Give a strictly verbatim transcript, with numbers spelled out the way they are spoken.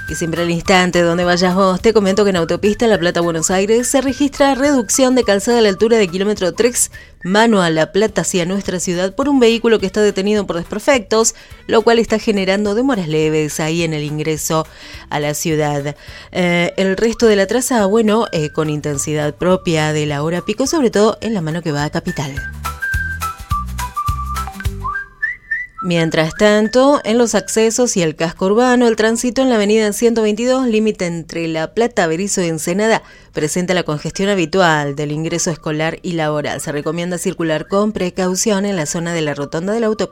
Y siempre al instante donde vayas vos, te comento que en Autopista La Plata-Buenos Aires se registra reducción de calzada a la altura de kilómetro tres, mano a La Plata hacia nuestra ciudad, por un vehículo que está detenido por desperfectos, lo cual está generando demoras leves ahí en el ingreso a la ciudad. Eh, el resto de la traza, bueno, eh, con intensidad propia de la hora pico, sobre todo en la mano que va a Capital. Mientras tanto, en los accesos y el casco urbano, el tránsito en la avenida ciento veintidós, límite entre La Plata, Berisso y Ensenada, presenta la congestión habitual del ingreso escolar y laboral. Se recomienda circular con precaución en la zona de la rotonda del autopista.